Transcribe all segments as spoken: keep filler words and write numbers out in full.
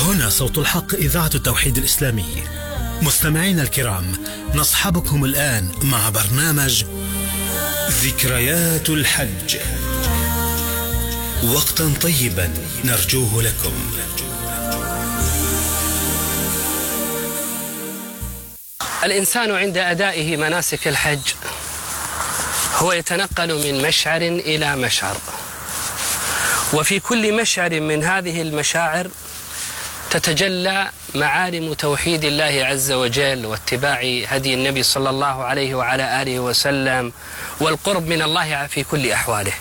هنا صوت الحق إذاعة التوحيد الإسلامي. مستمعينا الكرام، نصحبكم الآن مع برنامج ذكريات الحج، وقتا طيبا نرجوه لكم. الإنسان عند أدائه مناسك الحج هو يتنقل من مشعر إلى مشعر، وفي كل مشعر من هذه المشاعر تتجلى معالم توحيد الله عز وجل واتباع هدي النبي صلى الله عليه وعلى آله وسلم والقرب من الله في كل أحواله.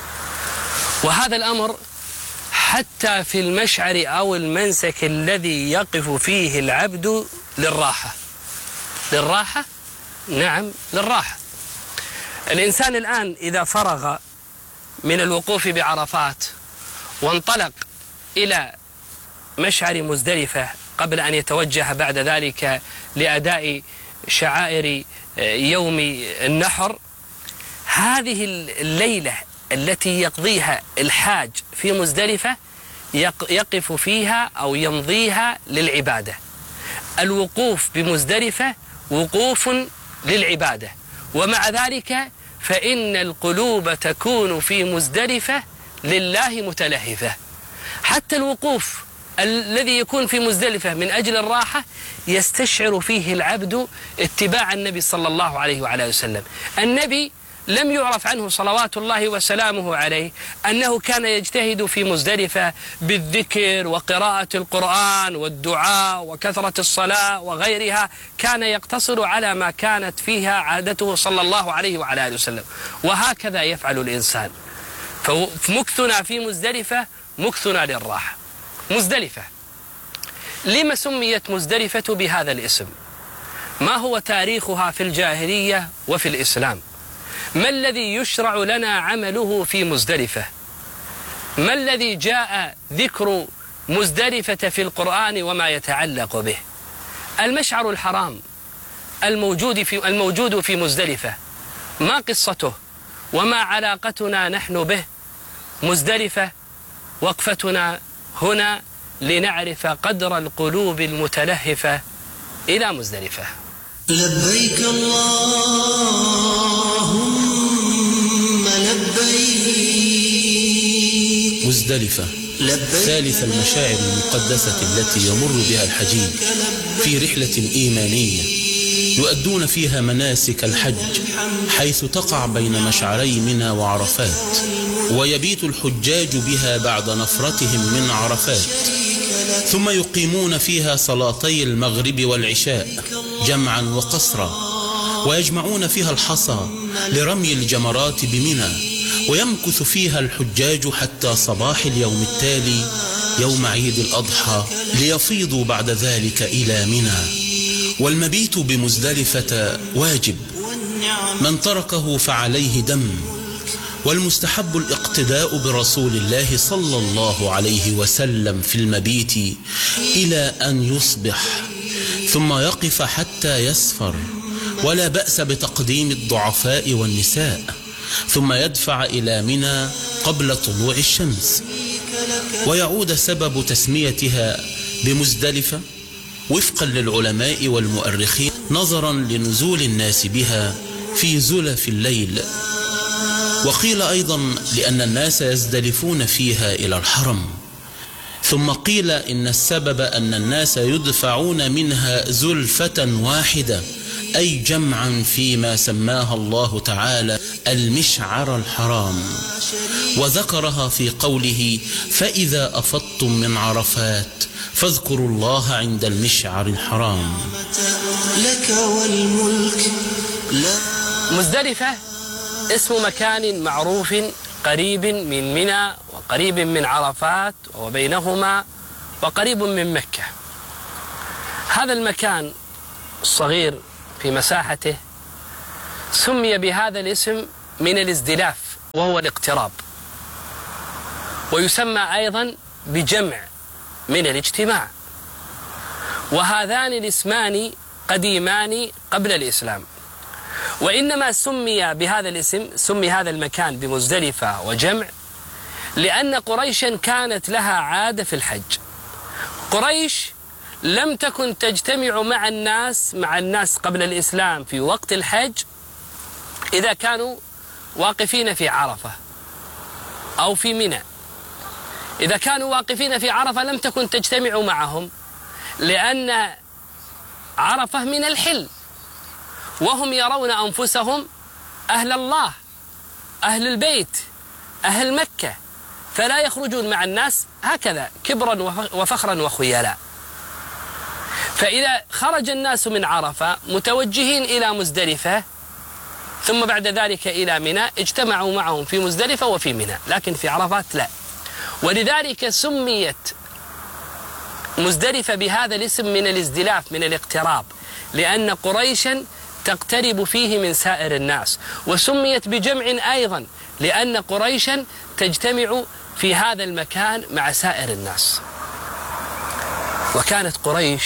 وهذا الأمر حتى في المشعر أو المنسك الذي يقف فيه العبد للراحة. للراحة؟ نعم، للراحة. الإنسان الآن إذا فرغ من الوقوف بعرفات وانطلق إلى مشعر مزدلفة قبل أن يتوجه بعد ذلك لأداء شعائر يوم النحر، هذه الليلة التي يقضيها الحاج في مزدلفة يقف فيها أو يمضيها للعبادة. الوقوف بمزدلفة وقوف للعبادة، ومع ذلك فإن القلوب تكون في مزدلفة لله متلهفة. حتى الوقوف الذي يكون في مزدلفة من أجل الراحة يستشعر فيه العبد اتباع النبي صلى الله عليه وعلى وسلم. النبي لم يعرف عنه صلوات الله وسلامه عليه أنه كان يجتهد في مزدلفة بالذكر وقراءة القرآن والدعاء وكثرة الصلاة وغيرها، كان يقتصر على ما كانت فيها عادته صلى الله عليه وعلى آله وسلم. وهكذا يفعل الإنسان. فمكثنا في مزدلفة مكثنا للراحة. مزدلفة لما سميت مزدلفة بهذا الاسم؟ ما هو تاريخها في الجاهلية وفي الإسلام؟ ما الذي يشرع لنا عمله في مزدلفة؟ ما الذي جاء ذكر مزدلفة في القرآن وما يتعلق به؟ المشعر الحرام الموجود في الموجود في مزدلفة، ما قصته وما علاقتنا نحن به؟ مزدلفة وقفتنا هنا لنعرف قدر القلوب المتلهفة إلى مزدلفة. لبيك اللهم لبيك. مزدلفة ثالث المشاعر المقدسة التي يمر بها الحجيج في رحلة إيمانية يؤدون فيها مناسك الحج، حيث تقع بين مشعري منى وعرفات، ويبيت الحجاج بها بعد نفرتهم من عرفات، ثم يقيمون فيها صلاتي المغرب والعشاء جمعا وقصرا، ويجمعون فيها الحصى لرمي الجمرات بمنى، ويمكث فيها الحجاج حتى صباح اليوم التالي يوم عيد الأضحى ليفيضوا بعد ذلك إلى منى. والمبيت بمزدلفة واجب، من تركه فعليه دم، والمستحب الاقتداء برسول الله صلى الله عليه وسلم في المبيت إلى أن يصبح، ثم يقف حتى يسفر، ولا بأس بتقديم الضعفاء والنساء، ثم يدفع إلى منى قبل طلوع الشمس. ويعود سبب تسميتها بمزدلفة وفقا للعلماء والمؤرخين نظرا لنزول الناس بها في زلف الليل، وقيل أيضا لأن الناس يزدلفون فيها إلى الحرم، ثم قيل إن السبب أن الناس يدفعون منها زلفة واحدة، أي جمعا فيما سماها الله تعالى المشعر الحرام، وذكرها في قوله فإذا أفضتم من عرفات فاذكروا الله عند المشعر الحرام. لك والملك. مزدلفة اسم مكان معروف قريب من منى وقريب من عرفات وبينهما وقريب من مكة. هذا المكان الصغير في مساحته سمي بهذا الاسم من الازدلاف، وهو الاقتراب، ويسمى أيضا بجمع من الاجتماع. وهذان الاسمان قديمان قبل الإسلام، وإنما سمي بهذا الاسم، سمي هذا المكان بمزدلفة وجمع لأن قريشا كانت لها عادة في الحج، قريش لم تكن تجتمع مع الناس مع الناس قبل الإسلام في وقت الحج إذا كانوا واقفين في عرفة أو في منى. إذا كانوا واقفين في عرفة لم تكن تجتمع معهم، لأن عرفة من الحل، وهم يرون أنفسهم أهل الله، أهل البيت، أهل مكة، فلا يخرجون مع الناس هكذا كبرا وفخرا وخيلاء. فإذا خرج الناس من عرفة متوجهين إلى مزدلفة ثم بعد ذلك إلى منى، اجتمعوا معهم في مزدلفة وفي منى، لكن في عرفات لا. ولذلك سميت مزدلفة بهذا الاسم من الازدلاف، من الاقتراب، لأن قريشا تقترب فيه من سائر الناس. وسميت بجمع أيضا لأن قريشا تجتمع في هذا المكان مع سائر الناس. وكانت قريش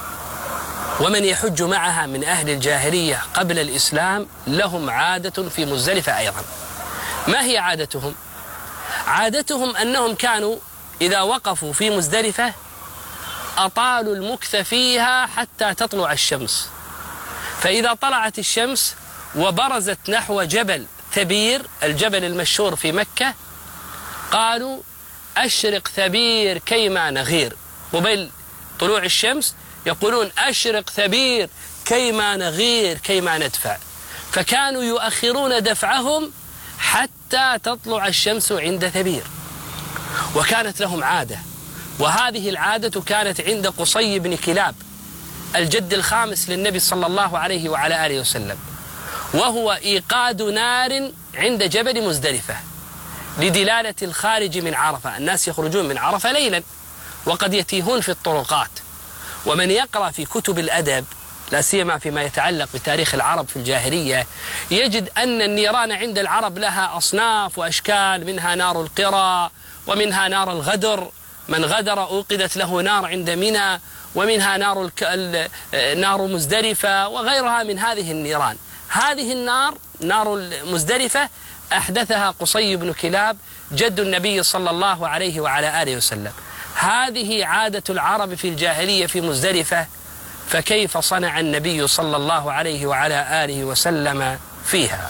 ومن يحج معها من أهل الجاهلية قبل الإسلام لهم عادة في مزدلفة أيضا. ما هي عادتهم؟ عادتهم أنهم كانوا إذا وقفوا في مزدلفة أطالوا المكث فيها حتى تطلع الشمس، فإذا طلعت الشمس وبرزت نحو جبل ثبير، الجبل المشهور في مكة، قالوا أشرق ثبير كيما نغير. قبيل طلوع الشمس يقولون أشرق ثبير كيما نغير كيما ندفع، فكانوا يؤخرون دفعهم حتى تطلع الشمس عند ثبير. وكانت لهم عادة، وهذه العادة كانت عند قصي بن كلاب الجد الخامس للنبي صلى الله عليه وعلى آله وسلم، وهو إيقاد نار عند جبل مزدلفة لدلالة الخارج من عرفة. الناس يخرجون من عرفة ليلا وقد يتيهون في الطرقات. ومن يقرأ في كتب الأدب لا سيما فيما يتعلق بتاريخ العرب في الجاهلية يجد أن النيران عند العرب لها أصناف وأشكال، منها نار القرى، ومنها نار الغدر، من غدر أوقدت له نار عند منى، ومنها نار الك... نار مزدلفة وغيرها من هذه النيران. هذه النار نار مزدلفة أحدثها قصي بن كلاب جد النبي صلى الله عليه وعلى آله وسلم. هذه عادة العرب في الجاهلية في مزدلفة، فكيف صنع النبي صلى الله عليه وعلى آله وسلم فيها؟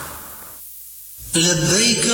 لبيك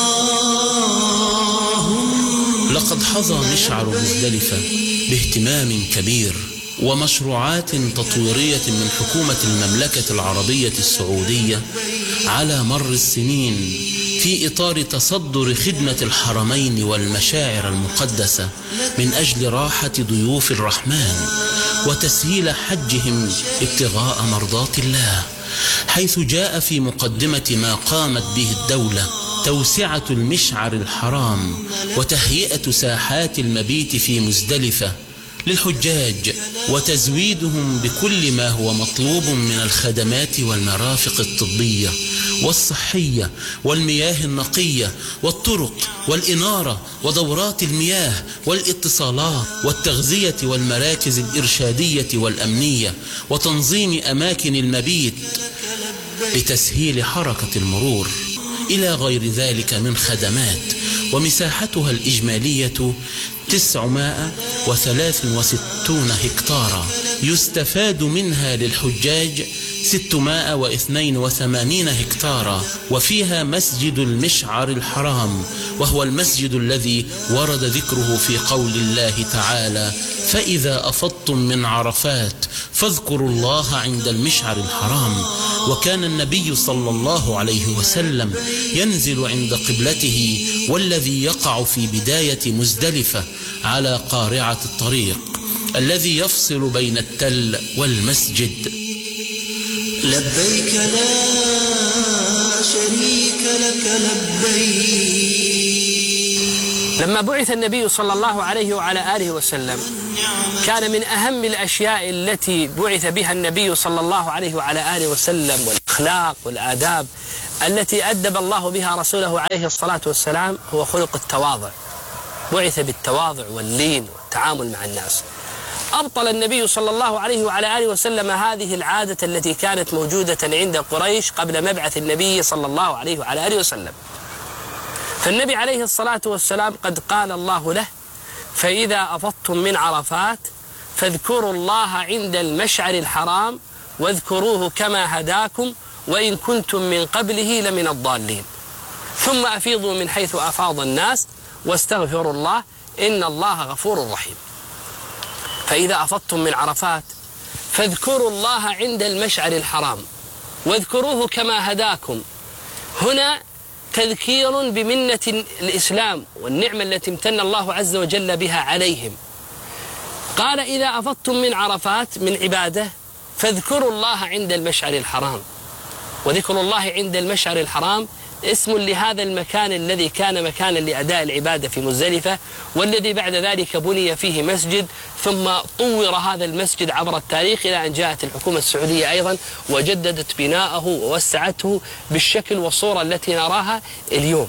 اللهم. لقد حظى مشعر مزدلفة باهتمام كبير ومشروعات تطويرية من حكومة المملكة العربية السعودية على مر السنين في إطار تصدر خدمة الحرمين والمشاعر المقدسة من أجل راحة ضيوف الرحمن وتسهيل حجهم ابتغاء مرضات الله، حيث جاء في مقدمة ما قامت به الدولة توسعة المشعر الحرام وتهيئة ساحات المبيت في مزدلفة للحجاج وتزويدهم بكل ما هو مطلوب من الخدمات والمرافق الطبية والصحية والمياه النقية والطرق والإنارة ودورات المياه والاتصالات والتغذية والمراكز الإرشادية والأمنية وتنظيم أماكن المبيت لتسهيل حركة المرور إلى غير ذلك من خدمات. ومساحتها الإجمالية تسعمائة وثلاث وستون هكتارا، يستفاد منها للحجاج ستمائة واثنين وثمانين هكتارا، وفيها مسجد المشعر الحرام، وهو المسجد الذي ورد ذكره في قول الله تعالى: فإذا أفضتم من عرفات فاذكروا الله عند المشعر الحرام. وكان النبي صلى الله عليه وسلم ينزل عند قبلته والذي يقع في بداية مزدلفة على قارعة الطريق الذي يفصل بين التل والمسجد. لبيك لا شريك لك لبيك. لما بعث النبي صلى الله عليه وعلى آله وسلم كان من أهم الأشياء التي بعث بها النبي صلى الله عليه وعلى آله وسلم والأخلاق والآداب التي أدب الله بها رسوله عليه الصلاة والسلام هو خلق التواضع. بعث بالتواضع واللين والتعامل مع الناس. أبطل النبي صلى الله عليه وعلى آله وسلم هذه العادة التي كانت موجودة عند قريش قبل مبعث النبي صلى الله عليه وعلى آله وسلم. فالنبي عليه الصلاة والسلام قد قال الله له: فإذا أفضتم من عرفات فاذكروا الله عند المشعر الحرام واذكروه كما هداكم وإن كنتم من قبله لمن الضالين ثم أفيضوا من حيث أفاض الناس واستغفروا الله إن الله غفور رحيم. فإذا أفضتم من عرفات فاذكروا الله عند المشعر الحرام واذكروه كما هداكم. هنا تذكير بمنة الإسلام والنعمة التي امتن الله عز وجل بها عليهم. قال إذا أفضتم من عرفات من عبادة فاذكروا الله عند المشعر الحرام. وذكر الله عند المشعر الحرام اسم لهذا المكان الذي كان مكانا لأداء العبادة في مزدلفة، والذي بعد ذلك بني فيه مسجد، ثم طور هذا المسجد عبر التاريخ إلى أن جاءت الحكومة السعودية أيضا وجددت بناءه ووسعته بالشكل والصورة التي نراها اليوم.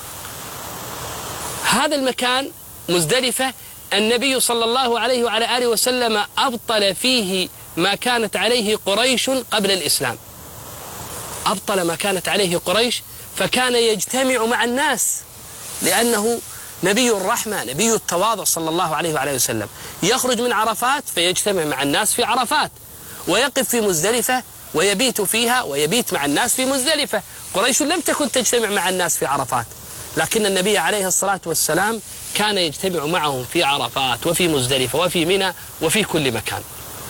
هذا المكان مزدلفة النبي صلى الله عليه وعلى آله وسلم أبطل فيه ما كانت عليه قريش قبل الإسلام، أبطل ما كانت عليه قريش، فكان يجتمع مع الناس لأنه نبي الرحمة نبي التواضع صلى الله عليه وعلى وسلم، يخرج من عرفات فيجتمع مع الناس في عرفات، ويقف في مزدلفة ويبيت فيها ويبيت مع الناس في مزدلفة. قريش لم تكن تجتمع مع الناس في عرفات، لكن النبي عليه الصلاة والسلام كان يجتمع معهم في عرفات وفي مزدلفة وفي منى وفي كل مكان.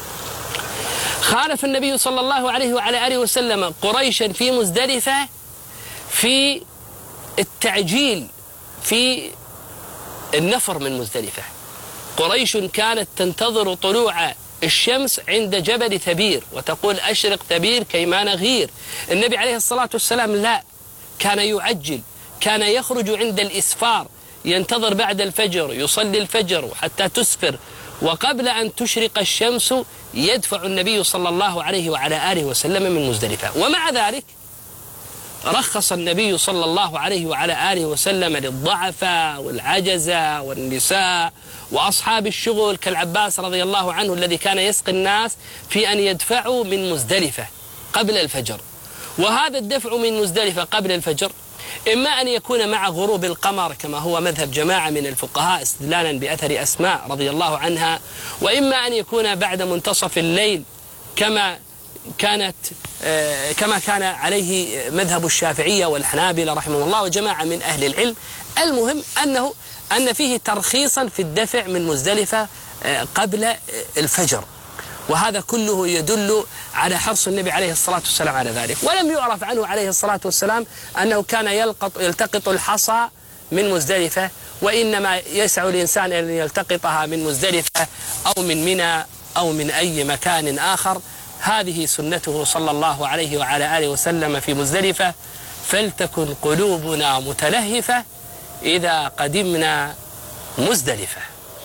خالف النبي صلى الله عليه وعلى آله وسلم قريشا في مزدلفة في التعجيل في النفر من مزدلفة. قريش كانت تنتظر طلوع الشمس عند جبل ثبير وتقول أشرق ثبير كيما نغير. النبي عليه الصلاة والسلام لا، كان يعجل، كان يخرج عند الإسفار، ينتظر بعد الفجر، يصلي الفجر حتى تسفر، وقبل أن تشرق الشمس يدفع النبي صلى الله عليه وعلى آله وسلم من مزدلفة. ومع ذلك رخص النبي صلى الله عليه وعلى آله وسلم للضعفاء والعجزة والنساء وأصحاب الشغل كالعباس رضي الله عنه الذي كان يسقي الناس في أن يدفعوا من مزدلفة قبل الفجر. وهذا الدفع من مزدلفة قبل الفجر إما أن يكون مع غروب القمر كما هو مذهب جماعة من الفقهاء استدلالا بأثر أسماء رضي الله عنها، وإما أن يكون بعد منتصف الليل كما كانت كما كان عليه مذهب الشافعية والحنابلة رحمه الله وجماعة من أهل العلم. المهم أنه أن فيه ترخيصا في الدفع من مزدلفة قبل الفجر، وهذا كله يدل على حرص النبي عليه الصلاة والسلام على ذلك. ولم يعرف عنه عليه الصلاة والسلام أنه كان يلقط يلتقط الحصى من مزدلفة، وإنما يسع الإنسان أن يلتقطها من مزدلفة أو من منى أو من أي مكان آخر. هذه سنته صلى الله عليه وعلى آله وسلم في مزدلفة. فلتكن قلوبنا متلهفة إذا قدمنا مزدلفة.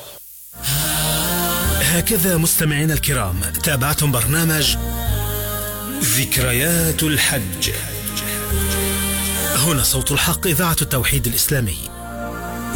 هكذا مستمعينا الكرام تابعتم برنامج ذكريات الحج. هنا صوت الحق إذاعة التوحيد الإسلامي.